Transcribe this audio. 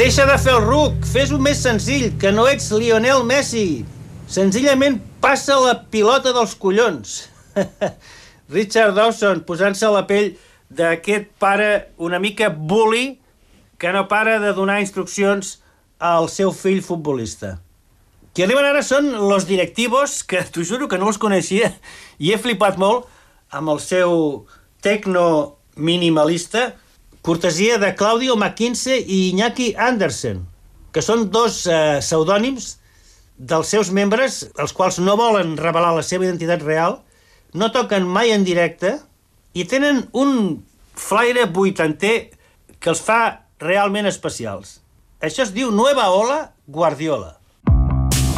Deixa de fer el ruc, fes-ho més senzill, que no ets Lionel Messi. Senzillament passa la pilota dels collons. Richard Dawson posant-se a la pell d'aquest pare una mica bully que no para de donar instruccions al seu fill futbolista. Qui arriben ara són los directivos, que t'ho juro que no els coneixia i he flipat molt amb el seu tecno minimalista, cortesia de Claudio McKinsey i Iñaki Andersen, que són dos pseudònims dels seus membres, els quals no volen revelar la seva identitat real, no toquen mai en directe i tenen un flaire vuitanter que els fa realment especials. Això es diu Nueva Ola Guardiola.